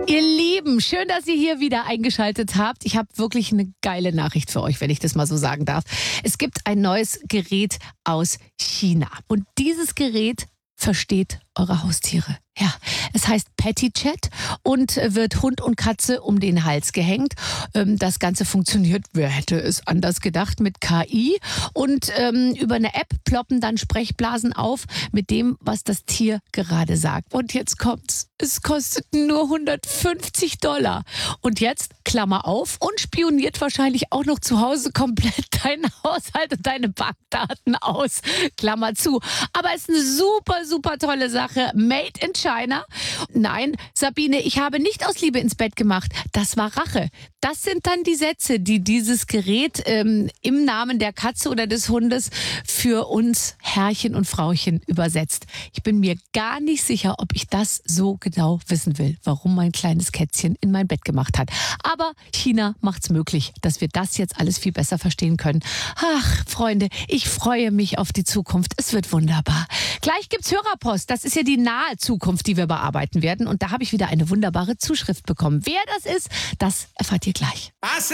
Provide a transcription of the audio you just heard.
Ihr Lieben, schön, dass ihr hier wieder eingeschaltet habt. Ich habe wirklich eine geile Nachricht für euch, wenn ich das mal so sagen darf. Es gibt ein neues Gerät aus China. Und dieses Gerät versteht eure Haustiere. Ja, es heißt PettyChat und wird Hund und Katze um den Hals gehängt. Das Ganze funktioniert, wer hätte es anders gedacht, mit KI. Und über eine App ploppen dann Sprechblasen auf mit dem, was das Tier gerade sagt. Und jetzt kommt's. Es kostet nur $150. Und jetzt, Klammer auf, und spioniert wahrscheinlich auch noch zu Hause komplett deinen Haushalt und deine Bankdaten aus. Klammer zu. Aber es ist eine super, super tolle Sache. Made in China. Nein, Sabine, ich habe nicht aus Liebe ins Bett gemacht. Das war Rache. Das sind dann die Sätze, die dieses Gerät im Namen der Katze oder des Hundes für uns Herrchen und Frauchen übersetzt. Ich bin mir gar nicht sicher, ob ich das so genau wissen will, warum mein kleines Kätzchen in mein Bett gemacht hat. Aber China macht's möglich, dass wir das jetzt alles viel besser verstehen können. Ach, Freunde, ich freue mich auf die Zukunft. Es wird wunderbar. Gleich gibt's Hörerpost. Das ist ja die nahe Zukunft, die wir bearbeiten werden. Und da habe ich wieder eine wunderbare Zuschrift bekommen. Wer das ist, das erfahrt ihr gleich.